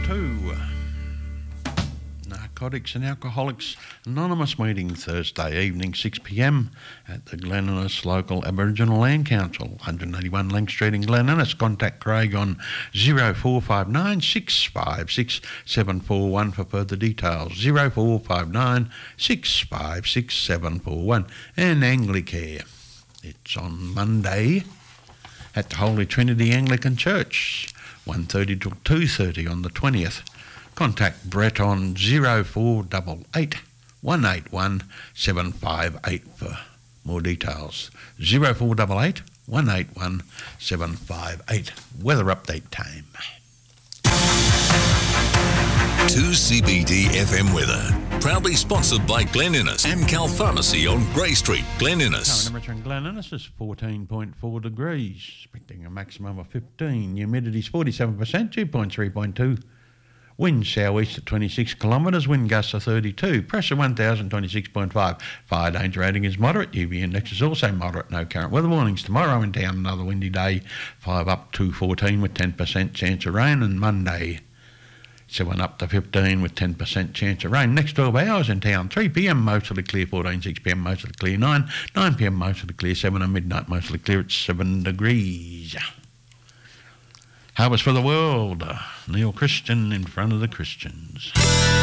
to Narcotics and Alcoholics Anonymous meeting Thursday evening 6 p.m. at the Glen Innes Local Aboriginal Land Council, 181 Lang Street in Glen Innes. Contact Craig on 0459 656 741 for further details. 0459 656 741. And Anglicare. It's on Monday at the Holy Trinity Anglican Church, 1:30 till 2:30 on the 20th. Contact Brett on 0488 181 758 for more details. 0488 181 758. Weather update time. 2CBD FM weather. Proudly sponsored by Glen Innes, Amcal Pharmacy on Grey Street, Glen Innes. Current temperature in Glen Innes is 14.4 degrees, expecting a maximum of 15. Humidity is 47%, 2.3.2. Wind southeast at 26 kilometres, wind gusts are 32, pressure 1026.5. Fire danger rating is moderate, UV index is also moderate, no current weather warnings. Tomorrow in town, another windy day, 5 up to 14 with 10% chance of rain, and Monday 7 up to 15 with 10% chance of rain. Next 12 hours in town, 3 p.m. mostly clear, 14, 6 p.m. mostly clear, 9 p.m. mostly clear, 7 and midnight mostly clear at 7 degrees. Harvest for the World, Neil Christian in front of the Christians.